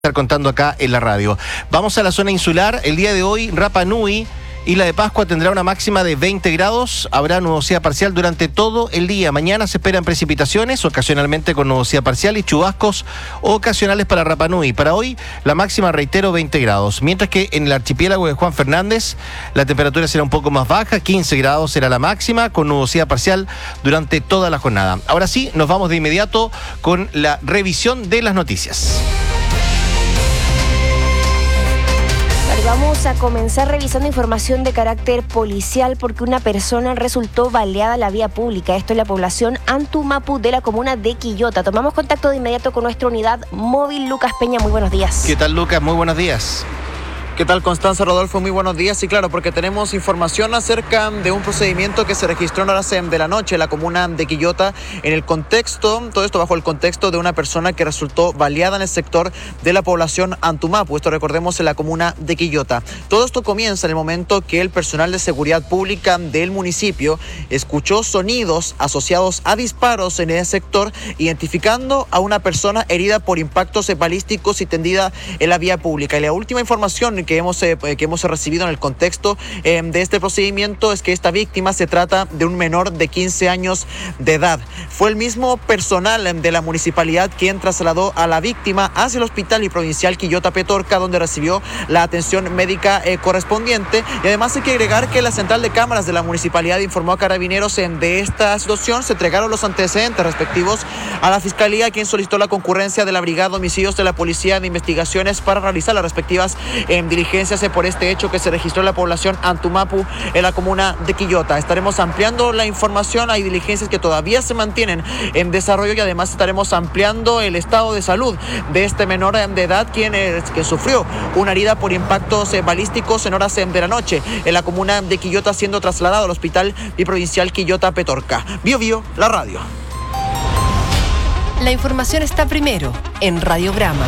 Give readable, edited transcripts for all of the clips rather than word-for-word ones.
Estar contando acá en la radio. Vamos a la zona insular. El día de hoy, Rapa Nui, Isla de Pascua, tendrá una máxima de 20 grados. Habrá nubosidad parcial durante todo el día. Mañana se esperan precipitaciones, ocasionalmente con nubosidad parcial y chubascos ocasionales para Rapa Nui. Para hoy, la máxima, reitero, 20 grados. Mientras que en el archipiélago de Juan Fernández, la temperatura será un poco más baja. 15 grados será la máxima, con nubosidad parcial durante toda la jornada. Ahora sí, nos vamos de inmediato con la revisión de las noticias. Vamos a comenzar revisando información de carácter policial porque una persona resultó baleada en la vía pública. Esto en la población Antumapu de la comuna de Quillota. Tomamos contacto de inmediato con nuestra unidad móvil. Lucas Peña, muy buenos días. ¿Qué tal, Lucas? Muy buenos días. ¿Qué tal, Constanza, Rodolfo? Muy buenos días. Sí, claro, porque tenemos información acerca de un procedimiento que se registró en horas de la noche en la comuna de Quillota, en el contexto, todo esto bajo el contexto de una persona que resultó baleada en el sector de la población Antumapu. Esto, recordemos, en la comuna de Quillota. Todo esto comienza en el momento que el personal de seguridad pública del municipio escuchó sonidos asociados a disparos en ese sector, identificando a una persona herida por impactos balísticos y tendida en la vía pública. Y la última información que hemos recibido en el contexto de este procedimiento es que esta víctima se trata de un menor de 15 años de edad. Fue el mismo personal de la municipalidad quien trasladó a la víctima hacia el hospital y provincial Quillota Petorca, donde recibió la atención médica correspondiente. Y además hay que agregar que la central de cámaras de la municipalidad informó a Carabineros de esta situación. Se entregaron los antecedentes respectivos a la fiscalía, quien solicitó la concurrencia de la brigada de homicidios de la Policía de Investigaciones para realizar las respectivas diligencias por este hecho que se registró en la población Antumapu en la comuna de Quillota. Estaremos ampliando la información. Hay diligencias que todavía se mantienen en desarrollo y además estaremos ampliando el estado de salud de este menor de edad que sufrió una herida por impactos balísticos en horas de la noche en la comuna de Quillota, siendo trasladado al hospital biprovincial Quillota Petorca. Bio Bio, la radio. La información está primero en Radiograma.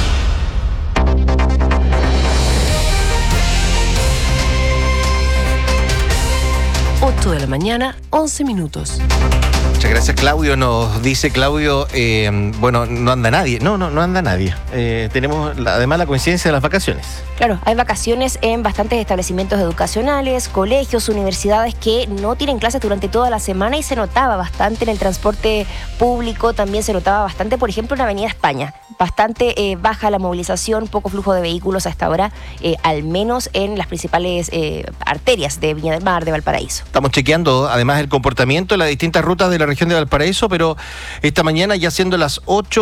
8 de la mañana, 11 minutos. Muchas gracias, Claudio. Nos dice Claudio, bueno, no anda nadie. No anda nadie. Tenemos además la coincidencia de las vacaciones. Claro, hay vacaciones en bastantes establecimientos educacionales, colegios, universidades que no tienen clases durante toda la semana y se notaba bastante en el transporte público. También se notaba bastante, por ejemplo, en Avenida España. Bastante baja la movilización, poco flujo de vehículos hasta ahora, al menos en las principales arterias de Viña del Mar, de Valparaíso. Estamos chequeando además el comportamiento de las distintas rutas de la región de Valparaíso, pero esta mañana, ya siendo las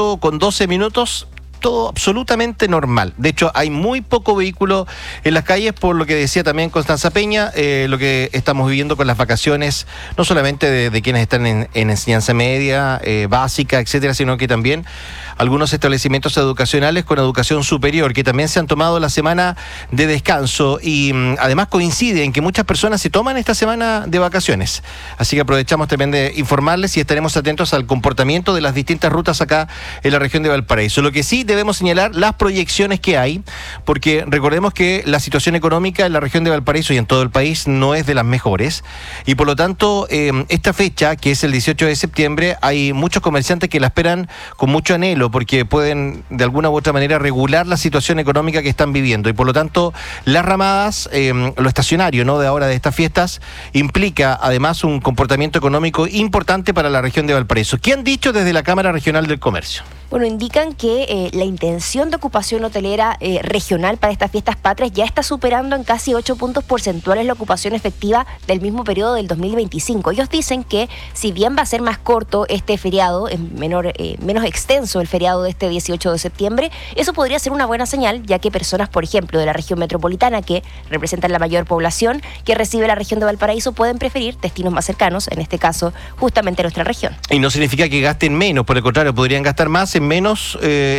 8:12, todo absolutamente normal. De hecho, hay muy poco vehículo en las calles, por lo que decía también Constanza Peña, lo que estamos viviendo con las vacaciones, no solamente de quienes están en enseñanza media, básica, etcétera, sino que también algunos establecimientos educacionales con educación superior, que también se han tomado la semana de descanso y además coincide en que muchas personas se toman esta semana de vacaciones. Así que aprovechamos también de informarles y estaremos atentos al comportamiento de las distintas rutas acá en la región de Valparaíso. Lo que sí debemos señalar las proyecciones que hay, porque recordemos que la situación económica en la región de Valparaíso y en todo el país no es de las mejores, y por lo tanto esta fecha, que es el 18 de septiembre, hay muchos comerciantes que la esperan con mucho anhelo, porque pueden de alguna u otra manera regular la situación económica que están viviendo, y por lo tanto las ramadas, lo estacionario, ¿no?, de ahora de estas fiestas, implica además un comportamiento económico importante para la región de Valparaíso. ¿Qué han dicho desde la Cámara Regional del Comercio? Bueno, indican que la intención de ocupación hotelera regional para estas fiestas patrias ya está superando en casi 8 puntos porcentuales la ocupación efectiva del mismo periodo del 2025. Ellos dicen que si bien va a ser más corto este feriado, menos extenso el feriado de este 18 de septiembre, eso podría ser una buena señal, ya que personas, por ejemplo, de la región metropolitana, que representan la mayor población que recibe la región de Valparaíso, pueden preferir destinos más cercanos, en este caso, justamente nuestra región. Y no significa que gasten menos, por el contrario, podrían gastar más en menos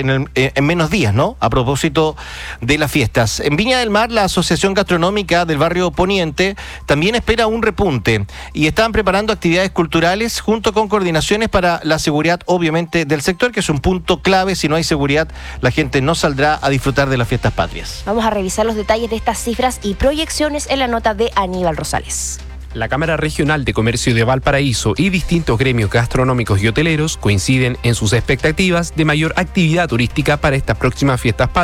días, ¿no? A propósito de las fiestas. En Viña del Mar, la Asociación Gastronómica del Barrio Poniente también espera un repunte y están preparando actividades culturales junto con coordinaciones para la seguridad, obviamente, del sector, que es un punto clave. Si no hay seguridad, la gente no saldrá a disfrutar de las fiestas patrias. Vamos a revisar los detalles de estas cifras y proyecciones en la nota de Aníbal Rosales. La Cámara Regional de Comercio de Valparaíso y distintos gremios gastronómicos y hoteleros coinciden en sus expectativas de mayor actividad turística para estas próximas fiestas patrias.